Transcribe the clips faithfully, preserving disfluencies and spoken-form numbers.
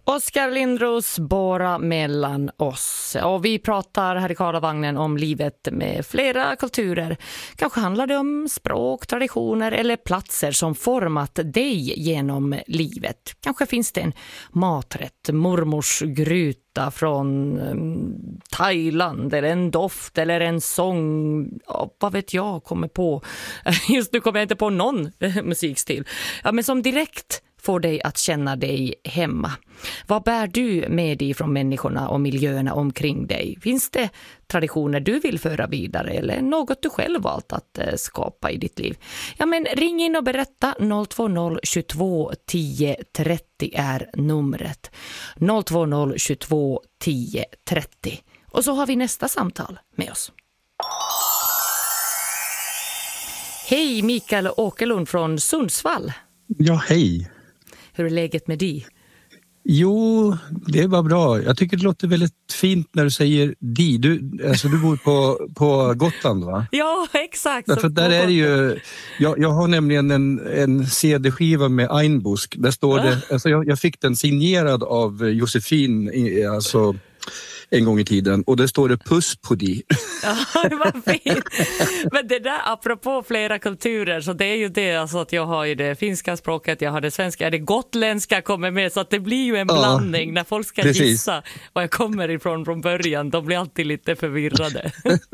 Oskar Lindros, Bara mellan oss. Och vi pratar här i Karlavagnen om livet med flera kulturer. Kanske handlar det om språk, traditioner eller platser som format dig genom livet. Kanske finns det en maträtt, mormors gryta från um, Thailand eller en doft eller en sång. Ja, vad vet jag kommer på. Just nu kommer jag inte på någon musikstil. Ja, men som direkt får dig att känna dig hemma. Vad bär du med dig från människorna och miljöerna omkring dig? Finns det traditioner du vill föra vidare eller något du själv valt att eh, skapa i ditt liv? Ja, men ring in och berätta. noll två noll tjugotvå tio trettio är numret. noll två noll tjugotvå tio trettio. Och så har vi nästa samtal med oss. Hej, Mikael Åkerlund från Sundsvall. Ja, hej. Hur är läget med dig? Jo, det var bra. Jag tycker det låter väldigt fint när du säger di. Du, alltså du bor på, på Gotland, va? Ja, exakt. Därför där är det ju, jag, jag har nämligen en, en C D-skiva med Einbusk. Där står det, alltså jag, jag fick den signerad av Josefin, alltså en gång i tiden. Och där står det puss på di. Ja, det var fint. Men det där, apropå flera kulturer, så det är ju det alltså att jag har ju det finska språket, jag har det svenska, det gotländska kommer med, så att det blir ju en blandning. Ja, när folk ska precis gissa var jag kommer ifrån från början, de blir alltid lite förvirrade.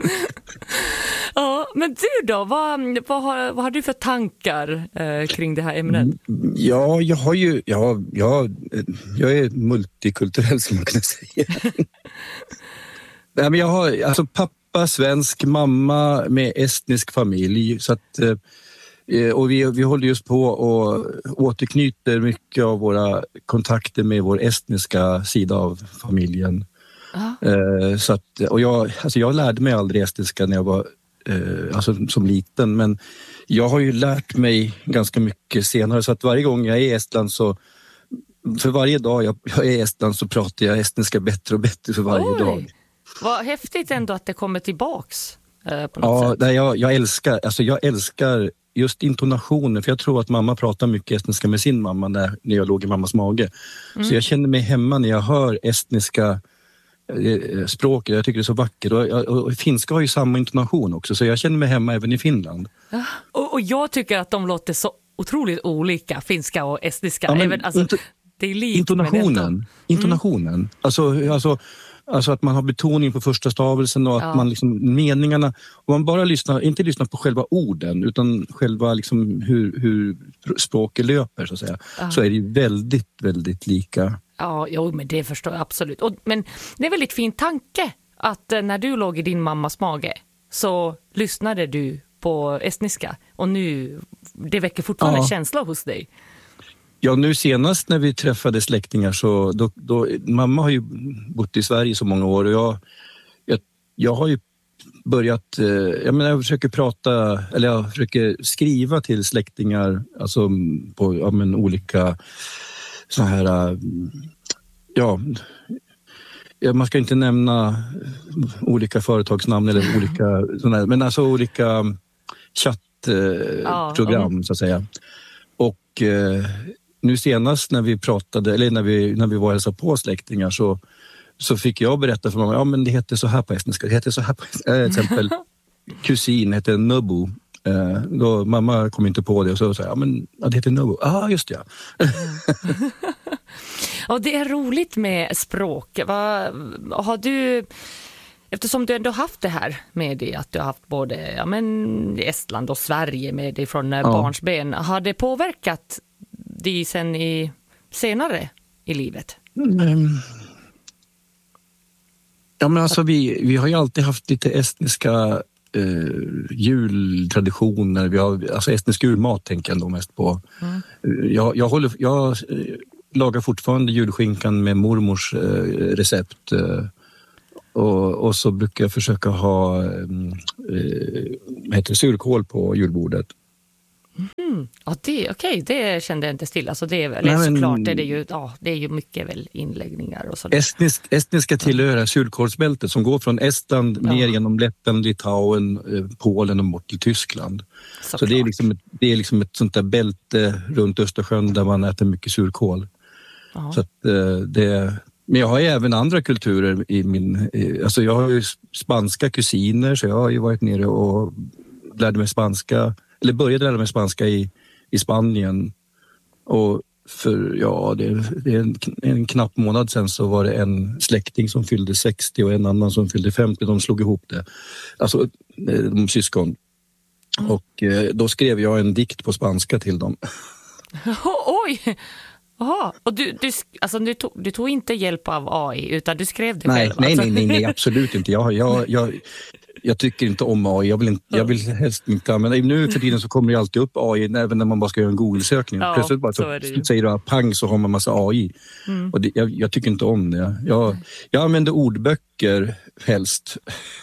Ja, men du då, vad, vad, har, vad har du för tankar eh, kring det här ämnet? Ja, jag har ju, ja, jag, jag är multikulturell som man kan säga. Nej, men jag har alltså pappa svensk, mamma med estnisk familj, så att, och vi, vi håller just på och återknyter mycket av våra kontakter med vår estniska sida av familjen. Uh-huh. Så att, och jag, alltså jag lärde mig aldrig estniska när jag var alltså som liten, men jag har ju lärt mig ganska mycket senare, så att varje gång jag är i Estland så för varje dag jag, jag är i Estland så pratar jag estniska bättre och bättre för varje Oj. dag. Vad häftigt ändå att det kommer tillbaks eh, på något ja, sätt. Nej, jag, jag älskar, alltså jag älskar just intonationen, för jag tror att mamma pratar mycket estniska med sin mamma när, när jag låg i mammas mage. Mm. Så jag känner mig hemma när jag hör estniska eh, språket. Jag tycker det är så vackert. Och, och, och finska har ju samma intonation också, så jag känner mig hemma även i Finland. Ja. Och, och jag tycker att de låter så otroligt olika, finska och estniska. Ja, men, även, alltså, inte, det är likt, intonationen. Mm. Intonationen. Alltså, alltså, alltså att man har betoning på första stavelsen och att ja. man liksom, meningarna, om man bara lyssnar, inte lyssnar på själva orden utan själva liksom hur, hur språket löper så att säga, ja. så är det ju väldigt, väldigt lika. Ja, jo, men det förstår jag absolut. Och, men det är en väldigt fin tanke att när du låg i din mammas mage så lyssnade du på estniska och nu, det väcker fortfarande ja. känslor hos dig. Ja, nu senast när vi träffade släktingar så då, då, mamma har ju bott i Sverige så många år och jag, jag, jag har ju börjat, eh, jag menar jag försöker prata, eller jag försöker skriva till släktingar, alltså på ja, men, olika så här, ja, man ska inte nämna olika företagsnamn eller olika sådana, men alltså olika chattprogram eh, ja, så att säga. Och eh, nu senast när vi pratade, eller när vi, när vi var och hälsade på släktingar så, så fick jag berätta för mamma, ja men det heter så här på estniska, det heter så här på estniska, till exempel kusin heter Nöbu. Eh, då mamma kom inte på det och så sa ja men ja, det heter Nöbu, ja ah, just det. Och det är roligt med språk. Vad, har du, eftersom du ändå haft det här med dig, att du har haft både ja, men Estland och Sverige med dig från ja. barnsben, har det påverkat dig sen i, senare i livet? Mm. Ja men alltså vi, vi har ju alltid haft lite estniska eh, jultraditioner. Vi har alltså estnisk julmat tänker jag ändå mest på. Mm. Jag, jag, håller, jag lagar fortfarande julskinkan med mormors eh, recept. Eh, och, och så brukar jag försöka ha eh, vad heter det, surkål på julbordet. Mm. Ja, det, okej, det kände jag inte till. Alltså det är väl Nej, men, såklart är det ju, ja, det är ju mycket väl inläggningar och sådär. Estnisk, estniska tillhör surkålsbältet som går från Estland ja. ner genom Lettland, Litauen, Polen och bort till Tyskland. Såklart. Så det är, liksom ett, det är liksom ett sånt där bälte runt Östersjön där man äter mycket surkål. Så att, eh, det, men jag har ju även andra kulturer i min... I, alltså jag har ju spanska kusiner, så jag har ju varit nere och lärde mig spanska, eller började lära mig spanska i, i Spanien. Och för ja, det, det är en, en knapp månad sedan så var det en släkting som fyllde sextio och en annan som fyllde femtio. De slog ihop det. Alltså de syskon. Mm. Och eh, då skrev jag en dikt på spanska till dem. Oh, oj! Jaha, och du, du, alltså, du, tog, du tog inte hjälp av A I utan du skrev det nej, själv? Nej, alltså. nej, nej, nej, absolut inte. Jag, jag, jag, jag tycker inte om A I. Jag vill, inte, jag vill helst inte använda. Nu för tiden så kommer det alltid upp A I även när man bara ska göra en Google-sökning. Ja, plötsligt bara så, så säger du pang så har man massa A I. Mm. Och det, jag, jag tycker inte om det. Jag, jag använder ordböcker helst.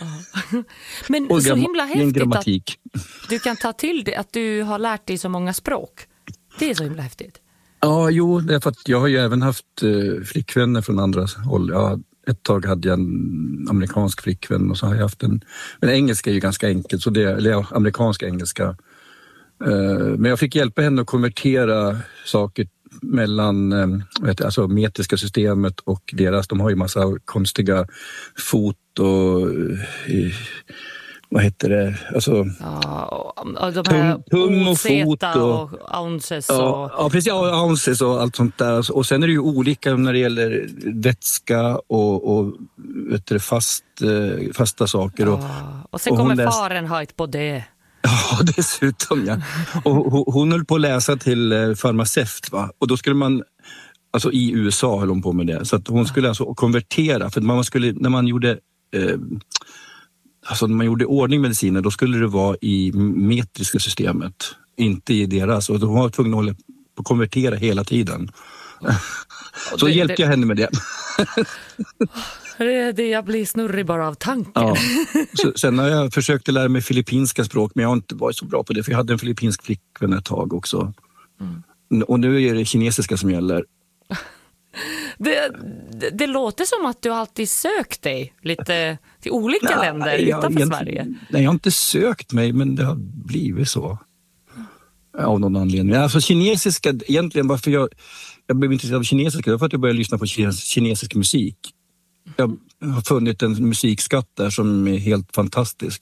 Men och så gram- himla häftigt grammatik. Att du kan ta till det, att du har lärt dig så många språk. Det är så himla häftigt. Ja, jo, därför att jag har ju även haft eh, flickvänner från andra håll. Jag, ett tag hade jag en amerikansk flickvän och så har jag haft en... Men engelska är ju ganska enkelt, så det, eller ja, amerikanska engelska. Eh, men jag fick hjälpa henne att konvertera saker mellan eh, vet jag, alltså metriska systemet och deras. De har ju massa konstiga fot och... Eh, vad heter det? Alltså, ja, och de här tum, tum och fot och, och ounces. Ja, och... ja, precis. Ja, ounces och allt sånt där. Och sen är det ju olika när det gäller vätska och, och vet du, fast, fasta saker. Ja, och, och sen och kommer läst... Fahrenheit på det. Ja, dessutom, ja. Och hon, hon höll på att läsa till farmaceut, va? Och då skulle man... Alltså i U S A höll hon på med det. Så att hon skulle alltså konvertera. För man skulle, när man gjorde... Eh, Alltså när man gjorde ordning mediciner, då skulle det vara i metriska systemet, inte i deras. Och de var tvungna att hålla på att konvertera hela tiden. Så det, hjälpte det... jag henne med det. det, det. Jag blir snurrig bara av tanken. Ja. Så, sen har jag försökt lära mig filippinska språk, men jag har inte varit så bra på det. För jag hade en filippinsk flickvän ett tag också. Mm. Och nu är det kinesiska som gäller. Det, det, det låter som att du alltid sökt dig lite till olika nej, länder utanför jag, Sverige. Nej, jag har inte sökt mig, men det har blivit så. Av någon anledning. Alltså kinesiska, egentligen varför jag, jag blev intresserad av kinesiska, det var för att jag började lyssna på kinesisk musik. Jag har funnit en musikskatt där som är helt fantastisk.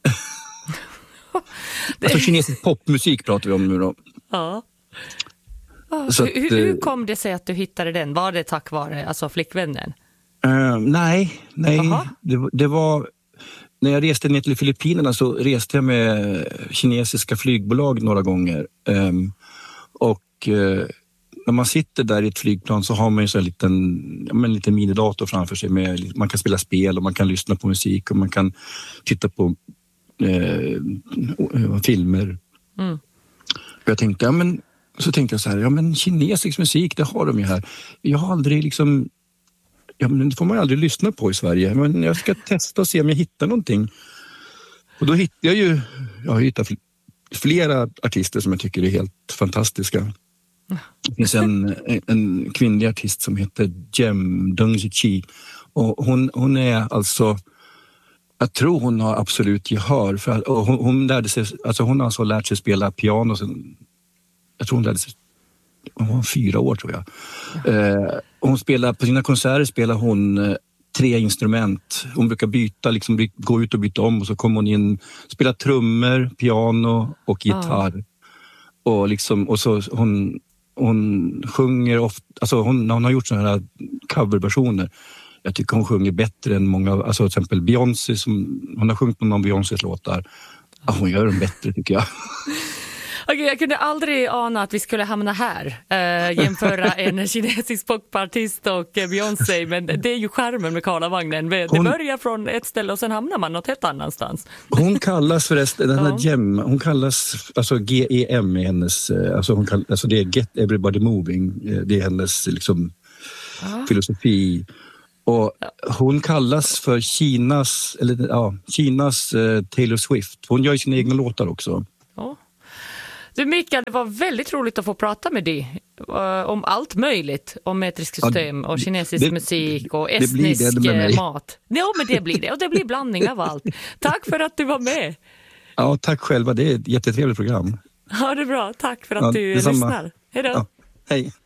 det... Alltså kinesisk popmusik pratar vi om nu då. Ja. Så hur, hur kom det sig att du hittade den? Var det tack vare alltså flickvännen? Uh, nej, nej. Det, det var... När jag reste ner till Filippinerna så reste jag med kinesiska flygbolag några gånger. Um, och uh, när man sitter där i ett flygplan så har man ju så en liten, ja, en liten minidator framför sig. Med, man kan spela spel och man kan lyssna på musik och man kan titta på uh, filmer. Mm. Jag tänkte, ja men... Så tänkte jag så här, ja men kinesisk musik, det har de ju här. Jag har aldrig liksom, ja men det får man ju aldrig lyssna på i Sverige. Men jag ska testa och se om jag hittar någonting. Och då hittade jag ju, jag har hittat flera artister som jag tycker är helt fantastiska. Det finns en, en kvinnlig artist som heter Jem Dungji. Och hon, hon är alltså, jag tror hon har absolut gehör. För, och hon, hon, lärde sig, alltså hon har alltså lärt sig spela piano sen, jag tror hon lärde sig, hon var fyra år tror jag. Eh, hon spelar, på sina konserter spelar hon eh, tre instrument. Hon brukar byta, liksom by, gå ut och byta om och så kommer hon in, spela trummor, piano och gitarr. Ah. Och liksom, och så hon, hon sjunger ofta, alltså hon, hon har gjort sådana här coverversioner. Jag tycker hon sjunger bättre än många, alltså till exempel Beyoncé, som, hon har sjungit någon av Beyoncés låtar. Ja, hon gör dem bättre tycker jag. Okej, jag kunde aldrig ana att vi skulle hamna här. Äh, jämföra en kinesisk popartist och Beyoncé. Men det är ju charmen med Karlavagnen. Det hon, börjar från ett ställe och sen hamnar man något helt annanstans. Hon kallas förresten, den här ja. Gem, hon kallas, alltså G E M är hennes, alltså, hon kallas, alltså det är Get Everybody Moving. Det är hennes liksom ja. filosofi. Och hon kallas för Kinas, eller ja, Kinas uh, Taylor Swift. Hon gör ju sina egna låtar också. Ja. Du Mikael, det var väldigt roligt att få prata med dig uh, om allt möjligt. Om metrisk system och kinesisk det, musik och estnisk det det mat. Ja, men det blir det. Och det blir blandning av allt. Tack för att du var med. Ja, tack själva. Det är ett jättetrevligt program. Ja, det är bra. Tack för att ja, du detsamma. lyssnar. Hej då. Ja, hej.